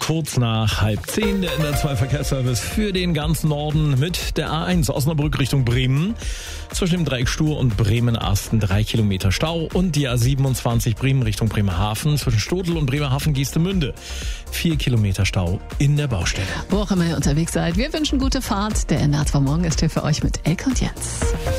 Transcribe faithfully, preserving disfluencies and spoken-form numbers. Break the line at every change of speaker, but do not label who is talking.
kurz nach halb zehn, der N D R zwei Verkehrsservice für den ganzen Norden mit der A eins Osnabrück Richtung Bremen. Zwischen dem Dreieck Stur und Bremen-Asten drei Kilometer Stau und die A siebenundzwanzig Bremen Richtung Bremerhaven zwischen Stodl und Bremerhaven-Geestemünde. Vier Kilometer Stau in der Baustelle.
Wo auch immer ihr unterwegs seid, wir wünschen gute Fahrt. Der N D R zwei Morgen ist hier für euch mit Elke und Jens.